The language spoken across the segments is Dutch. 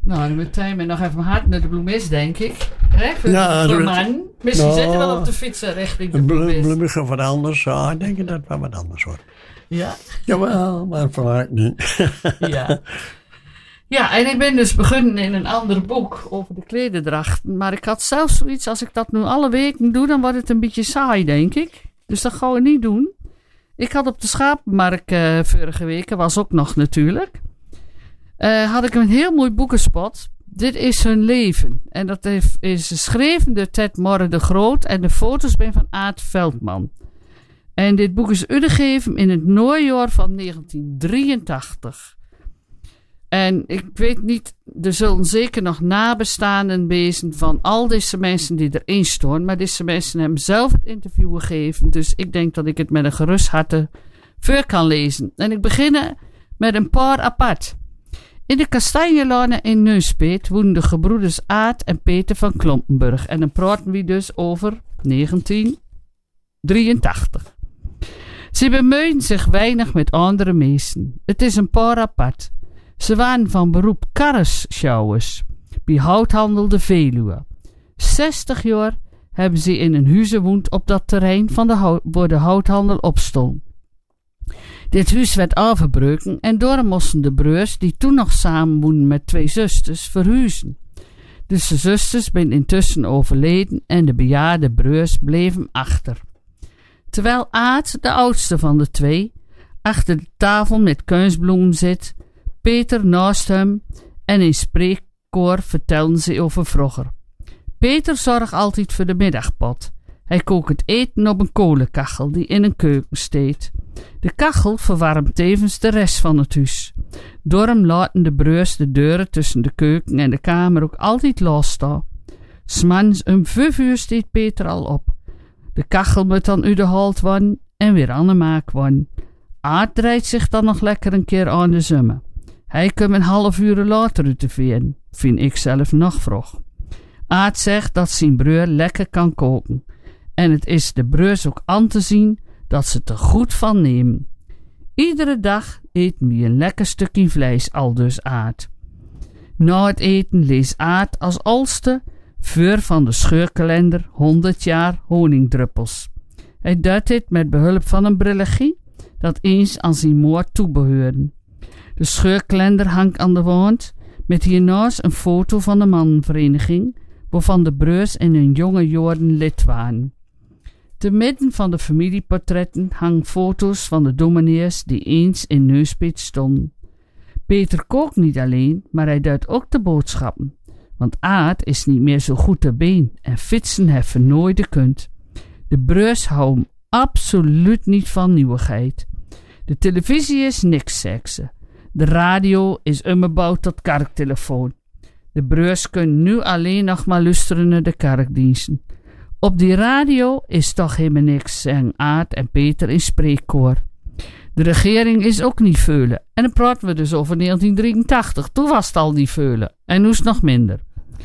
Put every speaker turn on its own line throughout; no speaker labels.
Nou, dan meteen maar nog even mijn hart naar de bloemis, denk ik. Voor man. Misschien zitten we wel op de fietsen richting de bloemis.
Bloemis of wat anders. Ja, ik denk dat het wel wat anders wordt.
Ja?
Jawel, maar vanuit niet.
Ja. Ja, en ik ben dus begonnen in een ander boek over de klederdracht. Maar ik had zelfs zoiets, als ik dat nu alle weken doe, dan wordt het een beetje saai, denk ik. Dus dat gaan we niet doen. Ik had op de schapenmarkt vorige week, was ook nog natuurlijk, had ik een heel mooi boekenspot. Dit is hun leven. En dat is geschreven door Ted Morre de Groot en de foto's zijn van Aad Veldman. En dit boek is uitgegeven in het najaar van 1983. En ik weet niet, er zullen zeker nog nabestaanden wezen van al deze mensen die erin staan. Maar deze mensen hebben zelf het interview gegeven. Dus ik denk dat ik het met een gerust harte voor kan lezen. En ik begin met een paar apart. In de Kastanjelane in Neuspeet woonden de gebroeders Aad en Peter van Klompenburg. En dan praten we dus over 1983. Ze bemoeien zich weinig met andere mensen. Het is een paar apart. Ze waren van beroep karrensjouwers bij houthandel de Veluwe. 60 jaar hebben ze in een huis gewoond op dat terrein van waar de houthandel opstond. Dit huis werd afgebroken en daarom moesten de broers, die toen nog samen woonden met 2 zusters, verhuizen. Dus de zusters zijn intussen overleden en de bejaarde broers bleven achter. Terwijl Aad, de oudste van de 2, achter de tafel met kunstbloemen zit, Peter naast hem en in spreekkoor vertelden ze over vroeger. Peter zorgt altijd voor de middagpot. Hij kookt het eten op een kolenkachel die in een keuken steekt. De kachel verwarmt tevens de rest van het huis. Daarom laten de broers de deuren tussen de keuken en de kamer ook altijd losstaan. 's Mans om 5 uur steekt Peter al op. De kachel moet dan uit de halt worden en weer aan de maak worden. Aad draait zich dan nog lekker een keer aan de zummen. Hij komt een half uur later uit de veen, vind ik zelf nog vroeg. Aad zegt dat zijn broer lekker kan koken. En het is de broers ook aan te zien dat ze er goed van nemen. Iedere dag eten we een lekker stukje vlees, aldus Aad. Na het eten leest Aad als oudste voor van de scheurkalender 100 jaar honingdruppels. Hij doet dit met behulp van een brillegie dat eens aan zijn moord toebehoorde. De scheurkalender hangt aan de wand met hiernaast een foto van de mannenvereniging waarvan de broers in hun jonge jaren lid waren. Te midden van de familieportretten hangen foto's van de domineers die eens in Neuspeet stonden. Peter kookt niet alleen, maar hij duidt ook de boodschappen. Want Aad is niet meer zo goed te been en fietsen heffen nooit de kunt. De broers houden absoluut niet van nieuwigheid. De televisie is niks, zegt ze. De radio is umgebouwd tot kerktelefoon. De broers kunnen nu alleen nog maar luisteren naar de kerkdiensten. Op die radio is toch helemaal niks, zeggen Aad en Peter in spreekkoor. De regering is ook niet veulen. En dan praten we dus over 1983. Toen was het al niet veulen. En nu is het nog minder.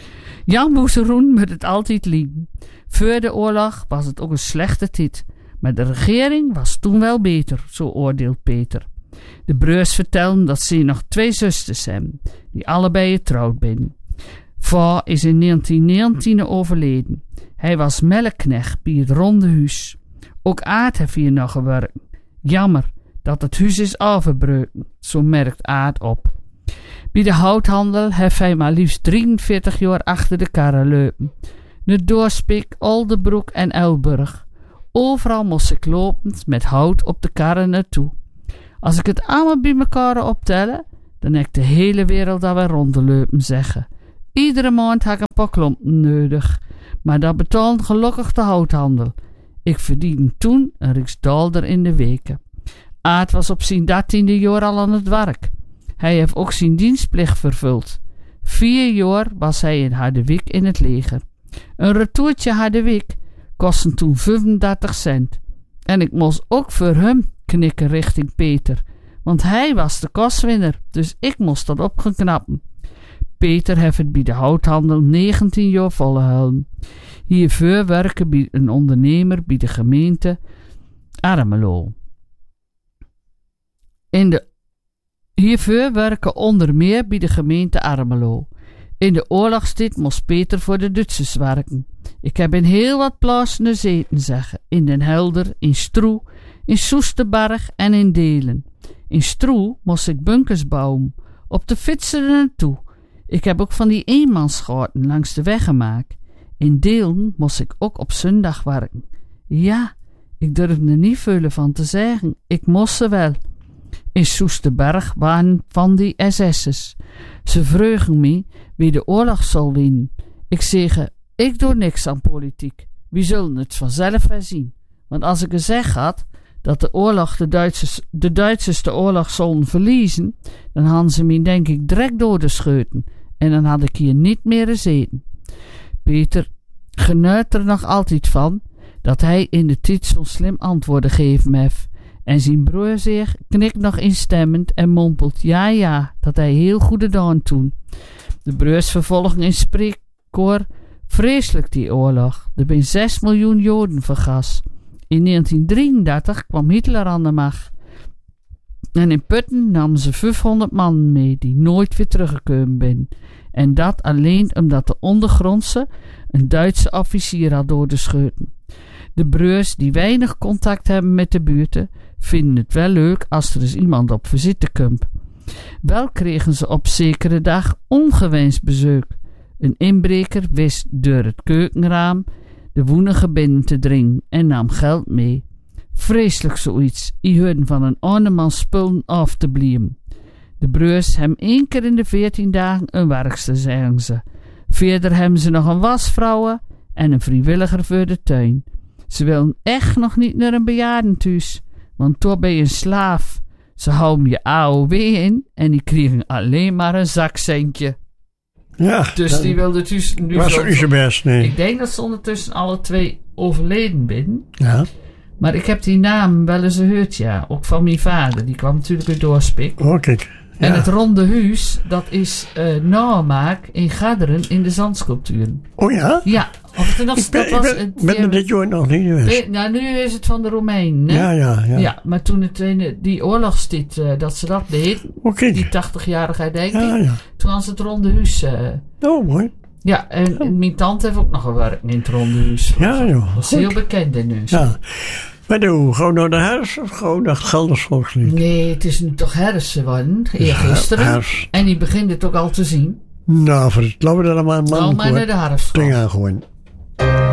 Jan Boezeroen moet het altijd liegen. Voor de oorlog was het ook een slechte tijd. Maar de regering was toen wel beter, zo oordeelt Peter. De broers vertellen dat ze nog 2 zusters hebben, die allebei getrouwd zijn. Va is in 1919 overleden. Hij was melkknecht bij het ronde huis. Ook Aad heeft hier nog gewerkt. Jammer dat het huis is afgebroken, zo merkt Aad op. Bij de houthandel heeft hij maar liefst 43 jaar achter de karren lopen. De Doorspik, Oldebroek en Elburg. Overal moest ik lopend met hout op de karren naartoe. Als ik het allemaal bij elkaar optellen, dan heb ik de hele wereld dat wij rondlopen zeggen. Iedere maand heb ik een paar klompen nodig, maar dat betaalt gelukkig de houthandel. Ik verdiende toen een riksdaalder in de weken. Aad was op zijn 13e jaar al aan het werk. Hij heeft ook zijn dienstplicht vervuld. 4 jaar was hij in Harderwijk in het leger. Een retourtje Harderwijk kostte toen 35 cent. En ik moest ook voor hem knikken richting Peter, want hij was de kostwinner, dus ik moest dat op gaan knappen. Peter heeft het bij de houthandel 19 jaar volgehouden. Hiervoor werken bij een ondernemer bij de gemeente Ermelo. Hiervoor werken onder meer bij de gemeente Ermelo. In de oorlogstijd moest Peter voor de Duitsers werken. Ik heb in heel wat plaatsen gezeten, zeggen. In Den Helder, in Stroe, in Soesterberg en in Delen. In Stroe moest ik bunkers bouwen, op de fietsen er naartoe. Ik heb ook van die eenmansgaten langs de weg gemaakt. In Delen moest ik ook op zondag werken. Ja, ik durfde er niet veel van te zeggen. Ik moest ze wel. In Soesterberg waren van die SS'ers. Ze vreugen me wie de oorlog zal winnen. Ik zeg, ik doe niks aan politiek. Wie zullen het vanzelf wel zien. Want als ik gezegd had dat de Duitsers de oorlog zullen verliezen, dan hadden ze me denk ik direct door de scheuten. En dan had ik hier niet meer gezeten. Peter genuit er nog altijd van dat hij in de tijd zo'n slim antwoorden gegeven heeft. En zijn broer zich knikt nog instemmend en mompelt ja, dat hij heel goed gedaan toen. De broers vervolgen in spreekkoor vreselijk die oorlog. Er zijn 6 miljoen Joden vergas. In 1933 kwam Hitler aan de macht. En in Putten namen ze 500 man mee die nooit weer teruggekomen zijn. En dat alleen omdat de ondergrondse een Duitse officier had doorgeschoten. De broers die weinig contact hebben met de buurten vinden het wel leuk als er eens iemand op visite komt. Wel kregen ze op zekere dag ongewenst bezoek. Een inbreker wist door het keukenraam de woenige binnen te dringen en nam geld mee. Vreselijk zoiets, i hun van een andermans spullen af te blijven. De broers hebben 1 keer in de 14 dagen een werkster, zeggen ze. Verder hebben ze nog een wasvrouw en een vrijwilliger voor de tuin. Ze willen echt nog niet naar een bejaardentehuis, want toen ben je een slaaf. Ze houden je AOW in en die kregen alleen maar een zakcentje.
Ja.
Dus die wilde dus nu...
Was ook niet zo best, nee.
Ik denk dat ze ondertussen alle 2 overleden zijn.
Ja.
Maar ik heb die naam wel eens gehoord, ja. Ook van mijn vader. Die kwam natuurlijk uit Dorspik.
Oh, kijk. Ja.
En het ronde huis, dat is namaak in Gadderen in de zandsculpturen.
Oh ja?
Ja. Of het nog,
Ik ben er dit jaar nog niet geweest.
Nou, nu is het van de Romeinen, hè?
Ja.
Ja, maar toen het in die oorlogstijd dat ze dat deed,
Oké.
die 80-jarige denk ik,
Ja.
toen was het ronde huis.
Oh, mooi.
Ja, en mijn tante heeft ook nog gewerkt in het ronde huis.
Ja, joh.
Dat is heel bekend in huis.
Ja. Maar doe, gewoon naar de herfst of gewoon naar het Gelders Volkslied?
Nee, het is nu toch herfst geworden, eergisteren.
Herfst.
En die begint het ook al te zien.
Nou, laten we dat maar een man
Nou, maar naar de herfst.
ding aan gewoon.